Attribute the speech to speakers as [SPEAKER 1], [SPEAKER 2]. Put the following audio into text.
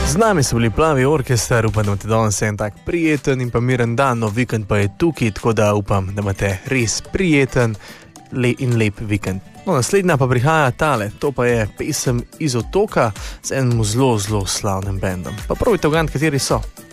[SPEAKER 1] Z nami so bili Plavi orkester, upam, da imate danes en tak prijeten in pa miren dan, no vikend pa je tukaj, tako da upam, da imate res prijeten in lep vikend. No, naslednja pa prihaja tale, to pa je pesem Iz otoka z enim zelo slavnim bendom. Pa probajte ugant, kateri so.